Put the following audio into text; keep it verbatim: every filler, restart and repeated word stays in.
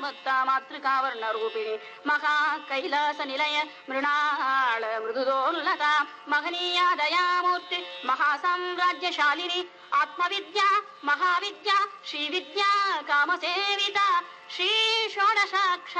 ममता मातृकावर्ण रूपिणी महा कैलास निलय मृणाल मृदुदोल्लता महनीया दयामूर्ति महासाम्राज्यशालिनी आत्मविद्या महाविद्या श्रीविद्या कामसेविता श्री षोडशाक्षर